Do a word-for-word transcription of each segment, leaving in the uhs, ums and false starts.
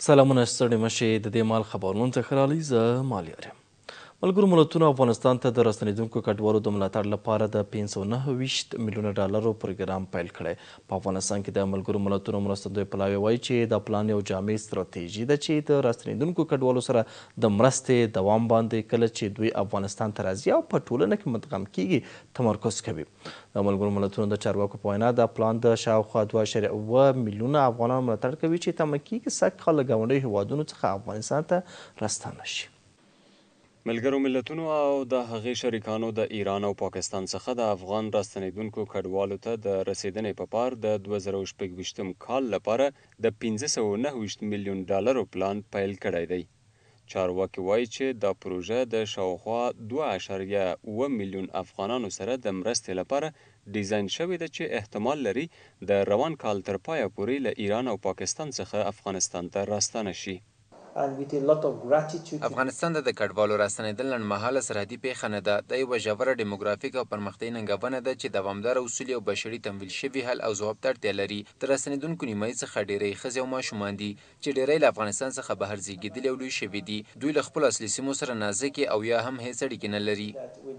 سلامونه ستړي مشي د دې مال خبرونو څخه راغلي زه مالیار یم. ملګرو ملتونو افغانستان ته د راستنېدونکو کډوالو د ملاتړ لپاره د پنځه سوه نهه ویشت میلیونه ډالرو پروګرام پیل کړی. په افغانستان کې د ملګرو ملتونو مرستندوی پلاوی وایي چې دا پلان یو جامع ستراتیژي ده چې د راستنېدونکو کډوالو سره د مرستې دوام باندې کله چې دوی افغانستان ته راځي او په ټولنه کې مدغم کیږي تمرکز کوي. د ملګرو ملتونو د چارواکو په وینا دا پلان د شاوخوا دوه اعشاریه اوه میلیونه افغانانو ملاتړ کوي چې تمه کیږي سږ کال له ګاونډیو هیوادونو څخه افغانستان ته راستانه شي. ملګرو ملتونو او د هغې شریکانو د ایران او پاکستان څخه د افغان راستنېدونکو کډوالو ته د رسیدنې په پار د دوه زره شپږ ویشتم کال لپاره د پنځه سوه نهه ویشت میلیون ډالرو پلان پیل کړی دی. چارواکي وایي چې دا پروژه د شاوخوا دوه اعشاریه اوه میلیون افغانانو سره د مرستې لپاره ډیزاین شوې ده چې احتمال لري د روان کال تر پایه پورې له ایران او پاکستان څخه افغانستان ته راستانه شي. افغانستان ته د کډوالو راستنېدل لنډمهاله سرحدي پیښه نه ده. دا یوه ژوره ډیموګرافیک او پرمختیایي ننګونه ده چې دوامداره اصولي او بشري تمویل شوي حل او ځواب ته اړتیا لري. د راستنېدونکو نیمایي څخه ډیری ښځې او ماشومان دي چې ډیری له افغانستان څخه بهر زیږېدلي او لوی شوي دي. دوی له خپلو اصلي سیمو سره نازکې او یا هم هیڅ اړیکې نه لري.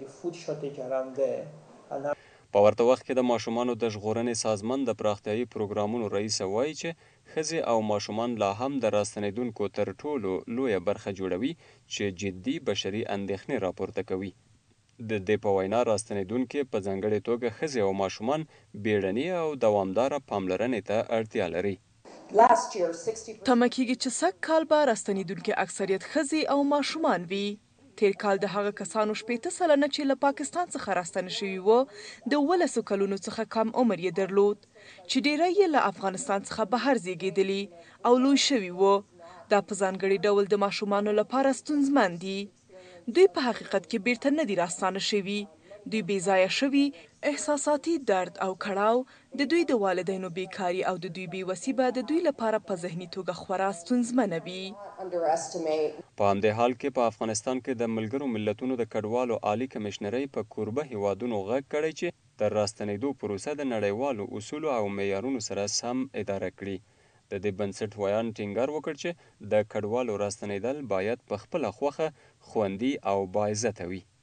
په ورته وخت کې د ماشومانو د ژغورنې سازمان د پراختیایي پروګرامونو رئیس وایي چې ښځې او ماشومان لا هم د راستنېدونکو تر ټولو لویه برخه جوړوي چې جدي بشري اندېښنې راپورته کوي. د دې په وینا راستنېدونکي په ځانګړې توګه ښځې او ماشومان بیړني او دوامداره پاملرنې ته اړتیا لري. تمه کیږي چې سږ کال به راستنېدونکي اکثریت ښځې او ماشومان وي. تیر کال د هغه کسانو شپېته سلنه چې له پاکستان څخه راستنه شوي وو د اوولسو کلونو څخه کم عمر یې درلود چې ډیری یې له افغانستان څخه بهر زیږېدلي او لوی شوي وو. دا په ځانګړي ډول د ماشومانو لپاره ستونزمن دي. دوی په حقیقت کې بیرته نه دي راستانه شوي. دوی بې ځایه شوي، احساساتي درد او کړاو، د دوی د والدینو بیکاري او د دوی بېوسي به د دوی لپاره په ذهني توګه خورا ستونزمنه وي. په همدې حال کې په افغانستان کې د ملګرو ملتونو د کډوالو عالی کمشنرۍ په کوربه هیوادونو غږ کړی چې د راستنېدو پروسه د نړیوالو اصولو او معیارونو سره سم اداره کړي. د دې بنسټ ویان ټینګار وکړ چې د کډوالو راستنېدل باید په خپله خوښه، خوندي او باعزته وي.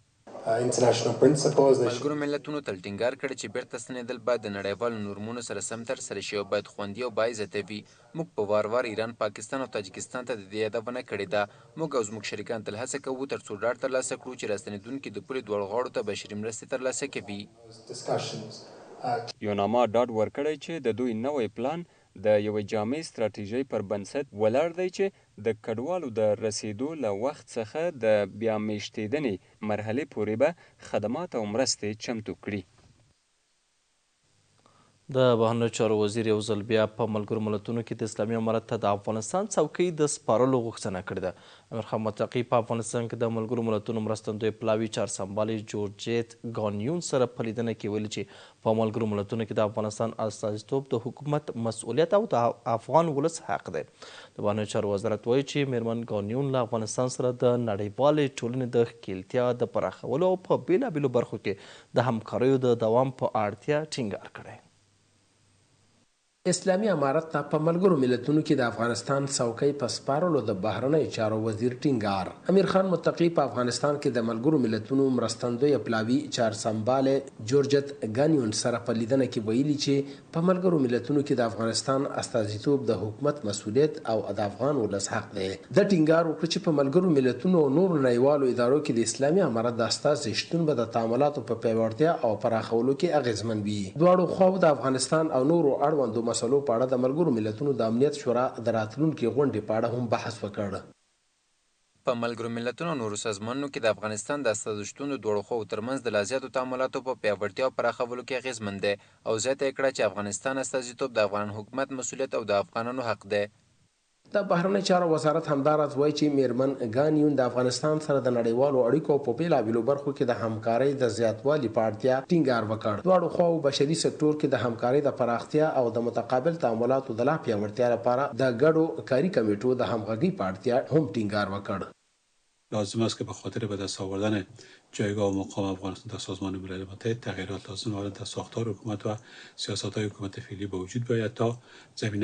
ملګرو ملتونو تل ټینګار کړی چې بیرته ستنېدل باید د نړیوالو نورمونو سره سم ترسره شي او باید خوندي او باعزته وي. موږ په وار وار ایران، پاکستان او تاجکستان ته د دې یادونه کړې ده. موږ او زموږ شریکان تل هڅه کوو تر څو ډاډ ترلاسه کړو چې راستنېدونکي د پولې دواړو غاړو ته بشري مرستې ترلاسه کوي. یوناما ډاډ ورکړی چې د دوی نوی پلان د یوې جامع ستراتیژۍ پر بنسټ ولاړ دی چې د کډوالو د رسیدو له وخت څخه د بیا میشتېدنې مرحلې پورې به خدمات او مرستې چمتو کړي. د بهرنیو چارو وزیر یو ځل بیا په ملګرو ملتونو کې د اسلامي امارت ته د افغانستان څوکۍ د سپارلو غوښتنه کړې ده. امیر خان متقي په افغانستان کې د ملګرو ملتونو مرستندوی پلاوي چارسمبالي جورجیت ګانیون سره په لیدنه کې ویلي چې په ملګرو ملتونو کې د افغانستان استازیتوب د حکومت مسؤلیت او د افغان ولس حق دی. د بهرنیو چارو وزارت وایي چې میرمن ګانیون له افغانستان سره د نړیوالې ټولنې د ښکیلتیا د پراخولو او په بېلابېلو برخو کې د همکاریو د دوام په اړتیا ټینګار کړی. اسلامي امارت ته په ملګرو ملتونو کې د افغانستان څوکۍ په سپارلو د بهرنیو چارو وزیر ټینګار. امیر خان متقي په افغانستان کې د ملګرو ملتونو مرستندوی پلاوي چارسمباله جورجت ګانیون سره په لیدنه کې ویلي چې په ملګرو ملتونو کې د افغانستان استازیتوب د حکومت مسؤلیت او د افغان ولس حق دی. د ټینګار وکړ چې په ملګرو ملتونو او نورو نړیوالو ادارو کې د اسلامي امارت د استازي شتون به د تعاملاتو په پیاوړتیا او پراخولو کې اغیزمن وي. دواړو خواو د افغانستان او نورو اړوندو مسلو په اړه د ملګرو ملتونو د امنیت شورا د راتلونکي غونډې په اړه هم بحث وکړ. په ملګرو ملتونو نورو سازمانونو کې د افغانستان د استازو شتون د دواړو خواوو ترمنځ د لا زیاتو تعاملاتو په پیاوړتیا او پراخولو کې اغیزمن دی او زیاته یې کړه چې افغانستان استازیتوب د افغان حکومت مسؤلیت او د افغانانو حق دی. د بهرنی چارو وزارت همداراز وایي چې میرمن ګانیون د افغانستان سره د نړیوالو اړیکو په بېلابېلو برخو کې د همکارۍ د زیاتوالي په اړتیا ټینګار وکړ. دواړو خواوو بشري سکتور کې د همکارۍ د پراختیا او د متقابل تعاملاتو د لا پیاوړتیا لپاره د ګډو کاري کمیټو د همغږۍ په اړتیا هم ټینګار وکړ. لازم است که به خاطر به دست آوردن جایگاه و مقام افغانستان در سازمان ملل متحد تغییرات لازم آمد در ساختار حکومت و سیاست‌های حکومت فعلی به وجود بیاید تا زمینه